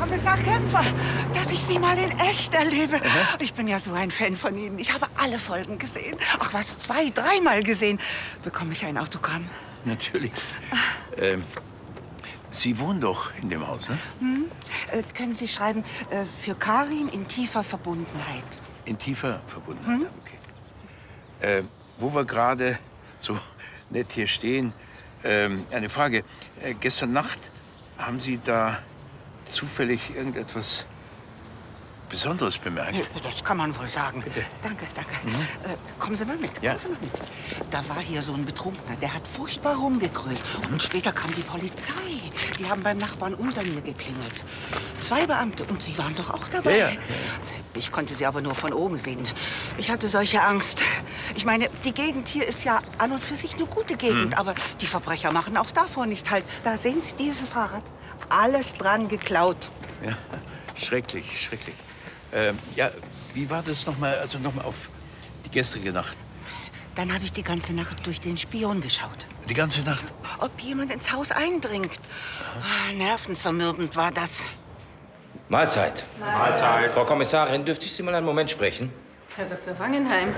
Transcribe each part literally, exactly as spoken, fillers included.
Kommissar Kämpfer, dass ich Sie mal in echt erlebe. Aha. Ich bin ja so ein Fan von Ihnen. Ich habe alle Folgen gesehen. Ach was, zwei, dreimal gesehen. Bekomme ich ein Autogramm? Natürlich. Ähm, Sie wohnen doch in dem Haus, ne? Hm? Äh, können Sie schreiben, äh, für Karin in tiefer Verbundenheit. In tiefer Verbundenheit, hm? Okay. Äh, wo wir gerade so nett hier stehen, ähm, eine Frage. Äh, gestern Nacht haben Sie da zufällig irgendetwas Besonderes bemerkt? Das kann man wohl sagen. Bitte. Danke, danke. Mhm. Äh, kommen Sie mal mit. Ja. Kommen Sie mal mit. Da war hier so ein Betrunkener, der hat furchtbar rumgegrölt. Und später kam die Polizei. Die haben beim Nachbarn unter mir geklingelt. Zwei Beamte. Und Sie waren doch auch dabei. Ja, ja. Ich konnte Sie aber nur von oben sehen. Ich hatte solche Angst. Ich meine, die Gegend hier ist ja an und für sich eine gute Gegend. Mhm. Aber die Verbrecher machen auch davor nicht halt. Da sehen Sie dieses Fahrrad. Alles dran geklaut. Ja, schrecklich, schrecklich. Ähm, ja, wie war das nochmal, also nochmal auf die gestrige Nacht? Dann habe ich die ganze Nacht durch den Spion geschaut. Die ganze Nacht? Ob jemand ins Haus eindringt. Ah, nervenzermürbend war das. Mahlzeit. Mahlzeit. Frau Kommissarin, dürfte ich Sie mal einen Moment sprechen? Herr Doktor Wangenheim.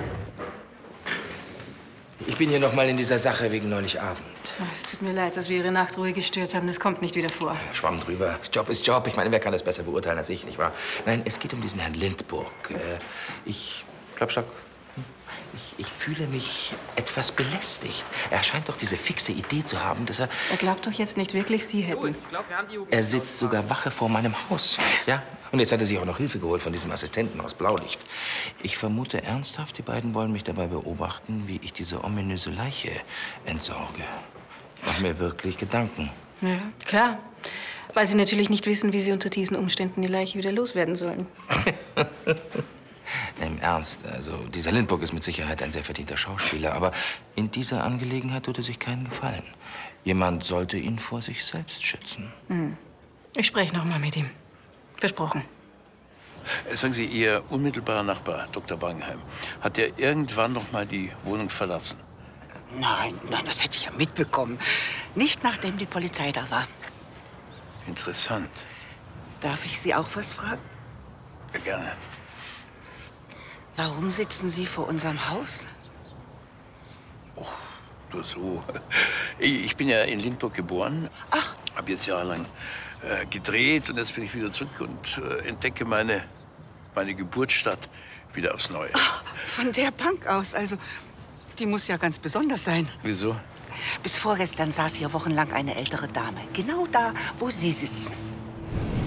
Ich bin hier noch mal in dieser Sache wegen neulich Abend. Oh, es tut mir leid, dass wir Ihre Nachtruhe gestört haben. Das kommt nicht wieder vor. Schwamm drüber. Job ist Job. Ich meine, wer kann das besser beurteilen als ich, nicht wahr? Nein, es geht um diesen Herrn Lindburg. Äh, ich... Klappstock. Ich, ich fühle mich etwas belästigt. Er scheint doch diese fixe Idee zu haben, dass er... Er glaubt doch jetzt nicht wirklich, Sie hätten. Er sitzt sogar Wache vor meinem Haus. Ja? Und jetzt hat er sich auch noch Hilfe geholt von diesem Assistenten aus Blaulicht. Ich vermute ernsthaft, die beiden wollen mich dabei beobachten, wie ich diese ominöse Leiche entsorge. Ich mache mir wirklich Gedanken. Ja, klar. Weil Sie natürlich nicht wissen, wie Sie unter diesen Umständen die Leiche wieder loswerden sollen. Im Ernst, also dieser Lindburg ist mit Sicherheit ein sehr verdienter Schauspieler, aber in dieser Angelegenheit tut er sich keinen Gefallen. Jemand sollte ihn vor sich selbst schützen. Hm. Ich spreche noch mal mit ihm. Versprochen. Sagen Sie, Ihr unmittelbarer Nachbar, Doktor Wangenheim, hat er irgendwann noch mal die Wohnung verlassen? Nein, nein, das hätte ich ja mitbekommen. Nicht nachdem die Polizei da war. Interessant. Darf ich Sie auch was fragen? Ja, gerne. Warum sitzen Sie vor unserem Haus? Oh, nur so. Ich bin ja in Lindburg geboren. Ach. Habe jetzt jahrelang äh, gedreht und jetzt bin ich wieder zurück und äh, entdecke meine, meine Geburtsstadt wieder aufs Neue. Ach, von der Bank aus, also die muss ja ganz besonders sein. Wieso? Bis vorgestern saß hier wochenlang eine ältere Dame. Genau da, wo Sie sitzen.